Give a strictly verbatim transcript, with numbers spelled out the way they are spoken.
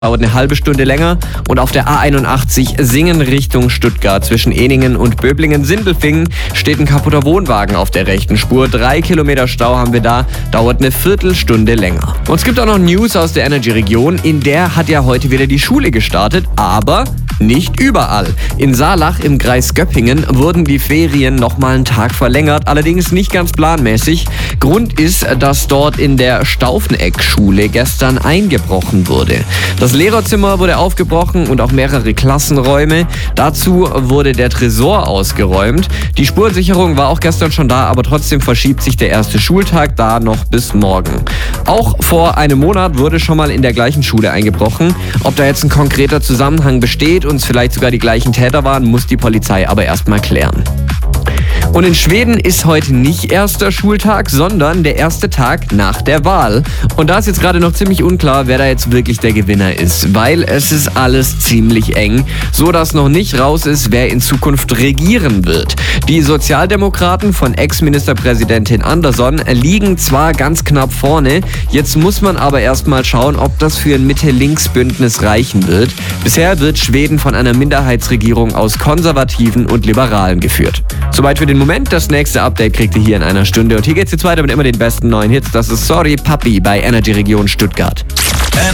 Dauert eine halbe Stunde länger und auf der A einundachtzig Singen Richtung Stuttgart zwischen Eningen und Böblingen-Sindelfingen steht ein kaputter Wohnwagen auf der rechten Spur. Drei Kilometer Stau haben wir da, dauert eine Viertelstunde länger. Und es gibt auch noch News aus der Energy-Region. In der hat ja heute wieder die Schule gestartet, aber nicht überall. In Saalach im Kreis Göppingen wurden die Ferien nochmal einen Tag verlängert, allerdings nicht ganz planmäßig. Grund ist, dass dort in der Staufeneck-Schule gestern eingebrochen wurde. Das Lehrerzimmer wurde aufgebrochen und auch mehrere Klassenräume. Dazu wurde der Tresor ausgeräumt. Die Spurensicherung war auch gestern schon da, aber trotzdem verschiebt sich der erste Schultag da noch bis morgen. Auch vor einem Monat wurde schon mal in der gleichen Schule eingebrochen. Ob da jetzt ein konkreter Zusammenhang besteht und es vielleicht sogar die gleichen Täter waren, muss die Polizei aber erstmal klären. Und in Schweden ist heute nicht erster Schultag, sondern der erste Tag nach der Wahl. Und da ist jetzt gerade noch ziemlich unklar, wer da jetzt wirklich der Gewinner ist, weil es ist alles ziemlich eng, so dass noch nicht raus ist, wer in Zukunft regieren wird. Die Sozialdemokraten von Ex-Ministerpräsidentin Andersson liegen zwar ganz knapp vorne, jetzt muss man aber erstmal schauen, ob das für ein Mitte-Links-Bündnis reichen wird. Bisher wird Schweden von einer Minderheitsregierung aus Konservativen und Liberalen geführt. Soweit für den Moment. Das nächste Update kriegt ihr hier in einer Stunde. Und hier geht's jetzt weiter mit immer den besten neuen Hits. Das ist Sorry Papi bei Energy Region Stuttgart.